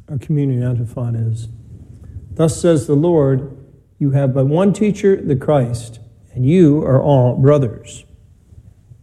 Our communion antiphon is, "Thus says the Lord, you have but one teacher, the Christ, and you are all brothers."